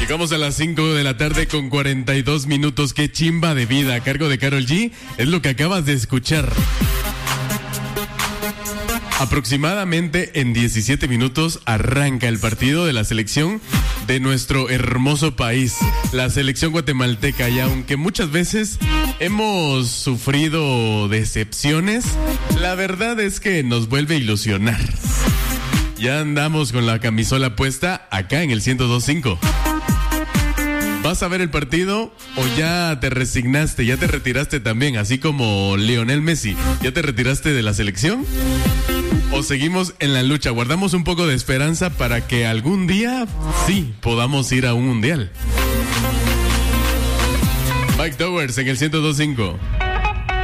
Llegamos a las 5 de la tarde con 42 minutos. Qué chimba de vida. A cargo de Karol G. Es lo que acabas de escuchar. Aproximadamente en 17 minutos arranca el partido de la selección de nuestro hermoso país, la selección guatemalteca. Y aunque muchas veces hemos sufrido decepciones, la verdad es que nos vuelve a ilusionar. Ya andamos con la camisola puesta acá en el 102.5. ¿Vas a ver el partido o ya te resignaste, ya te retiraste también, así como Lionel Messi? ¿Ya te retiraste de la selección? ¿O seguimos en la lucha? Guardamos un poco de esperanza para que algún día, sí, podamos ir a un mundial. Mike Towers en el 102.5.